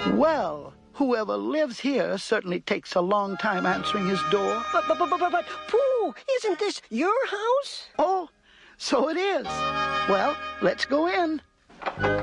Well, whoever lives here certainly takes a long time answering his door. But, Pooh, isn't this your house? Oh, so it is. Well, let's go in.